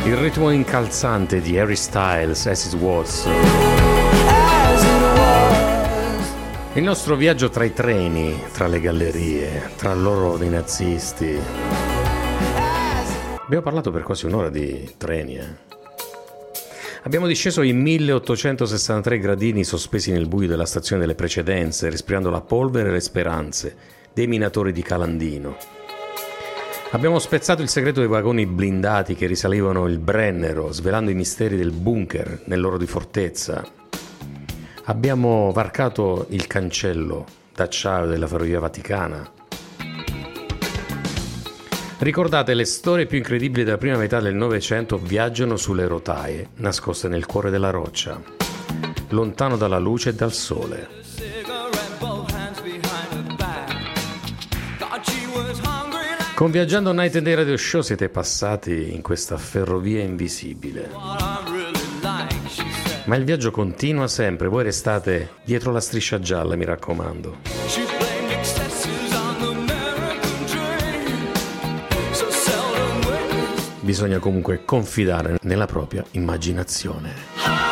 Il ritmo incalzante di Harry Styles, As It Was. Il nostro viaggio tra i treni, tra le gallerie, tra loro dei nazisti. Abbiamo parlato per quasi un'ora di treni, Abbiamo disceso i 1863 gradini sospesi nel buio della stazione delle Precedenze, respirando la polvere e le speranze dei minatori di Calandino. Abbiamo spezzato il segreto dei vagoni blindati che risalivano il Brennero, svelando i misteri del bunker nell'oro di fortezza. Abbiamo varcato il cancello d'acciaio della Ferrovia Vaticana. Ricordate, le storie più incredibili della prima metà del Novecento viaggiano sulle rotaie, nascoste nel cuore della roccia, lontano dalla luce e dal sole. Con Viaggiando Night and Day Radio Show siete passati in questa ferrovia invisibile. Ma il viaggio continua sempre, voi restate dietro la striscia gialla, mi raccomando. Bisogna comunque confidare nella propria immaginazione.